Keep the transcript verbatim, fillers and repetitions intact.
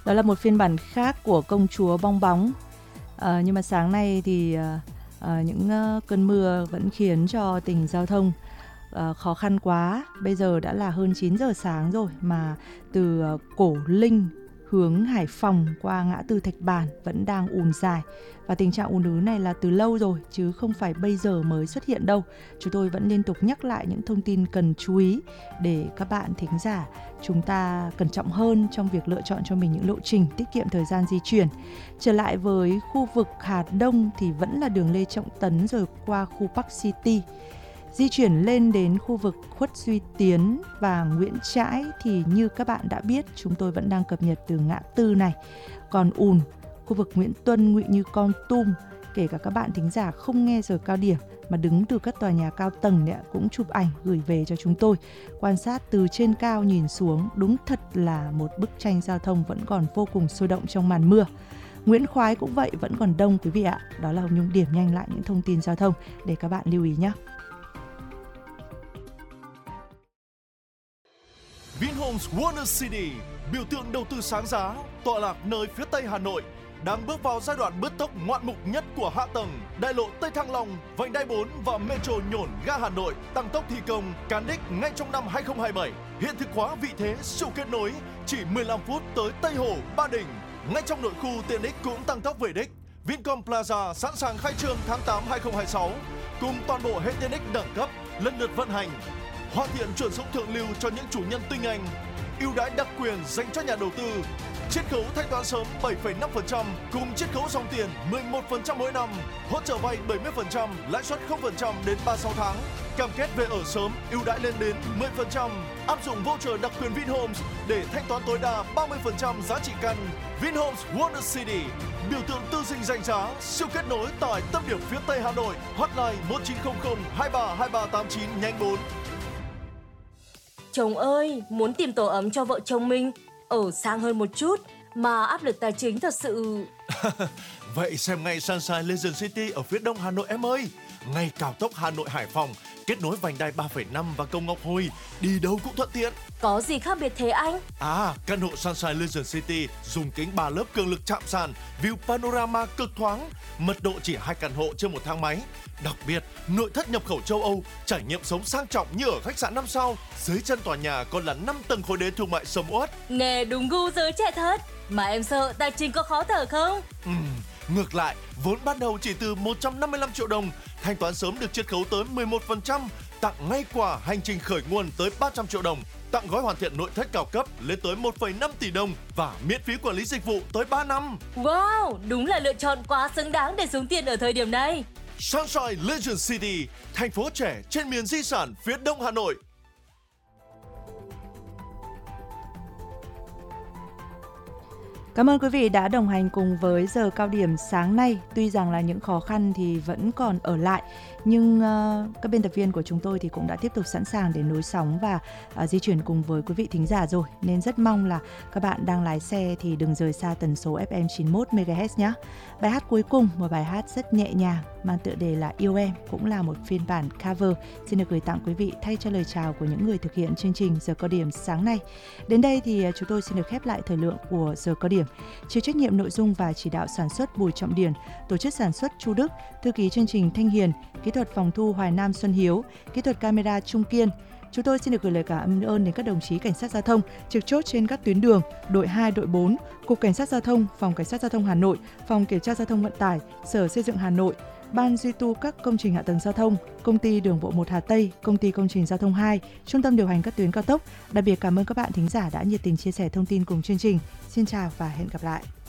Đó là một phiên bản khác của Công chúa bong bóng. À, nhưng mà sáng nay thì à, những à, cơn mưa vẫn khiến cho tình giao thông à, khó khăn quá. Bây giờ đã là hơn chín giờ sáng rồi mà từ à, Cổ Linh hướng Hải Phòng qua ngã tư Thạch Bản vẫn đang ùn dài. Và tình trạng ùn ứ này là từ lâu rồi chứ không phải bây giờ mới xuất hiện đâu. Chúng tôi vẫn liên tục nhắc lại những thông tin cần chú ý để các bạn thính giả chúng ta cẩn trọng hơn trong việc lựa chọn cho mình những lộ trình tiết kiệm thời gian di chuyển. Trở lại với khu vực Hà Đông thì vẫn là đường Lê Trọng Tấn rồi qua khu Park City. Di chuyển lên đến khu vực Khuất Duy Tiến và Nguyễn Trãi thì như các bạn đã biết, chúng tôi vẫn đang cập nhật từ ngã tư này. Còn ùn khu vực Nguyễn Tuân, Ngụy Như, Kon Tum, kể cả các bạn thính giả không nghe giờ cao điểm mà đứng từ các tòa nhà cao tầng này, cũng chụp ảnh gửi về cho chúng tôi. Quan sát từ trên cao nhìn xuống, đúng thật là một bức tranh giao thông vẫn còn vô cùng sôi động trong màn mưa. Nguyễn Khoái cũng vậy, vẫn còn đông quý vị ạ. Đó là Hồng Nhung điểm nhanh lại những thông tin giao thông để các bạn lưu ý nhé. Vinhomes Wonder City, biểu tượng đầu tư sáng giá, tọa lạc nơi phía tây Hà Nội, đang bước vào giai đoạn bứt tốc ngoạn mục nhất của hạ tầng. Đại lộ Tây Thăng Long, vành đai bốn và metro Nhổn ga Hà Nội tăng tốc thi công, cán đích ngay trong năm hai không hai bảy. Hiện thực hóa vị thế siêu kết nối, chỉ mười lăm phút tới Tây Hồ, Ba Đình. Ngay trong nội khu tiện ích cũng tăng tốc về đích. Vincom Plaza sẵn sàng khai trương tháng tám hai không hai sáu, cùng toàn bộ hệ tiện ích đẳng cấp lần lượt vận hành. Hoàn thiện chuẩn sống thượng lưu cho những chủ nhân tinh anh, ưu đãi đặc quyền dành cho nhà đầu tư, chiết khấu thanh toán sớm bảy phẩy năm phần trăm cùng chiết khấu dòng tiền mười một phần trăm mỗi năm, hỗ trợ vay bảy mươi phần trăm, lãi suất không phần trăm đến ba mươi sáu tháng, cam kết về ở sớm, ưu đãi lên đến mười phần trăm, áp dụng voucher đặc quyền Vinhomes để thanh toán tối đa ba mươi phần trăm giá trị căn. Vinhomes Wonder City, biểu tượng tư dinh danh giá, siêu kết nối tại tâm điểm phía tây Hà Nội. Hotline một chín không không hai ba hai ba tám chín nhánh bốn. Chồng ơi, muốn tìm tổ ấm cho vợ chồng mình ở sang hơn một chút mà áp lực tài chính thật sự. Vậy xem ngay Sunshine Legend City ở phía đông Hà Nội em ơi. Ngay cao tốc Hà Nội Hải Phòng, kết nối vành đai ba phẩy năm và cầu Ngọc Hồi, đi đâu cũng thuận tiện. Có gì khác biệt thế anh? À, căn hộ Sunshine Legend City dùng kính ba lớp cường lực chạm sàn, view panorama cực thoáng, mật độ chỉ hai căn hộ trên một thang máy. Đặc biệt, nội thất nhập khẩu châu Âu, trải nghiệm sống sang trọng như ở khách sạn năm sao. Dưới chân tòa nhà còn là năm tầng khối đế thương mại sầm uất. Nghe đúng gu giới trẻ thật. Mà em sợ tài chính có khó thở không? Ừ, ngược lại, vốn ban đầu chỉ từ một trăm năm mươi lăm triệu đồng, thanh toán sớm được chiết khấu tới mười một phần trăm, tặng ngay quà hành trình khởi nguồn tới ba trăm triệu đồng, tặng gói hoàn thiện nội thất cao cấp lên tới một phẩy năm tỷ đồng và miễn phí quản lý dịch vụ tới ba năm. Wow, đúng là lựa chọn quá xứng đáng để xuống tiền ở thời điểm này. Sunshine Legend City, thành phố trẻ trên miền di sản phía đông Hà Nội. Cảm ơn quý vị đã đồng hành cùng với giờ cao điểm sáng nay. Tuy rằng là những khó khăn thì vẫn còn ở lại, nhưng uh, các biên tập viên của chúng tôi thì cũng đã tiếp tục sẵn sàng để nối sóng và uh, di chuyển cùng với quý vị thính giả rồi. Nên rất mong là các bạn đang lái xe thì đừng rời xa tần số ép em chín mươi mốt mê ga héc nhé. Bài hát cuối cùng, một bài hát rất nhẹ nhàng mang tựa đề là Yêu Em, cũng là một phiên bản cover xin được gửi tặng quý vị thay cho lời chào của những người thực hiện chương trình giờ cao điểm sáng nay. Đến đây thì chúng tôi xin được khép lại thời lượng của giờ cao điểm. Chịu trách nhiệm nội dung và chỉ đạo sản xuất Bùi Trọng Điền, tổ chức sản xuất Chu Đức, thư ký chương trình Thanh Hiền, kỹ thuật phòng thu Hoài Nam Xuân Hiếu, kỹ thuật camera Trung Kiên. Chúng tôi xin được gửi lời cảm ơn đến các đồng chí cảnh sát giao thông trực chốt trên các tuyến đường, đội hai, đội bốn, Cục Cảnh sát Giao thông, Phòng Cảnh sát Giao thông Hà Nội, Phòng Kiểm tra Giao thông Vận tải, Sở Xây dựng Hà Nội, Ban duy tu các công trình hạ tầng giao thông, Công ty Đường bộ một Hà Tây, Công ty Công trình Giao thông hai, Trung tâm điều hành các tuyến cao tốc. Đặc biệt cảm ơn các bạn thính giả đã nhiệt tình chia sẻ thông tin cùng chương trình. Xin chào và hẹn gặp lại.